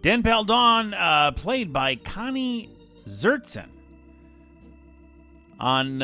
Dan Paldon, played by Connie Zertzen on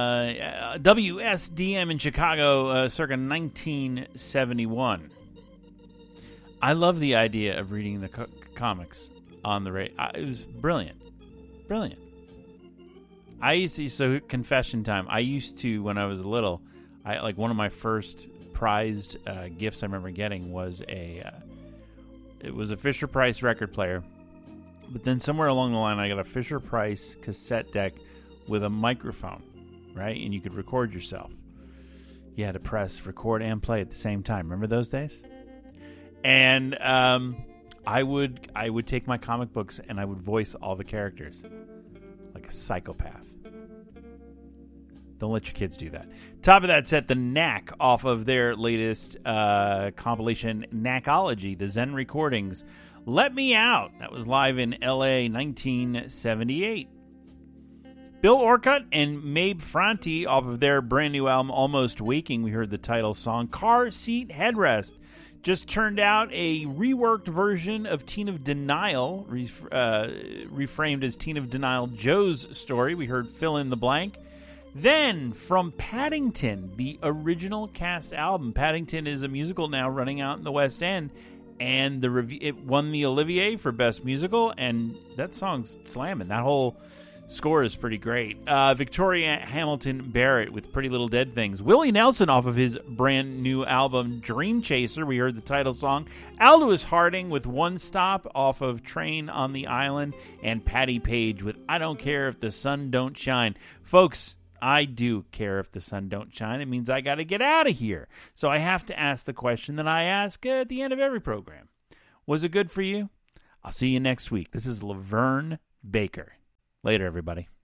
WSDM in Chicago circa 1971. I love the idea of reading the comics on the radio. It was brilliant. Brilliant. I used to, so confession time, I used to, when I was little, one of my first prized gifts I remember getting was it was a Fisher-Price record player, but then somewhere along the line I got a Fisher-Price cassette deck with a microphone, right? And you could record yourself. You had to press record and play at the same time. Remember those days? And I would take my comic books and I would voice all the characters like a psychopath. Don't let your kids do that. Top of that set, the Knack, off of their latest compilation, Knackology, the Zen Recordings. Let Me Out. That was live in L.A. 1978. Bill Orcutt and Mabe Franti, off of their brand new album, Almost Waking, we heard the title song, Car Seat Headrest. Just turned out a reworked version of Teen of Denial, reframed as Teen of Denial Joe's Story. We heard Fill in the Blank. Then, from Paddington, the original cast album. Paddington is a musical now running out in the West End, and it won the Olivier for Best Musical, and that song's slamming. That whole score is pretty great. Victoria Hamilton Barrett with Pretty Little Dead Things. Willie Nelson off of his brand new album, Dream Chaser. We heard the title song. Aldous Harding with One Stop off of Train on the Island, and Patty Page with I Don't Care If the Sun Don't Shine. Folks, I do care if the sun don't shine. It means I got to get out of here. So I have to ask the question that I ask at the end of every program. Was it good for you? I'll see you next week. This is Laverne Baker. Later, everybody.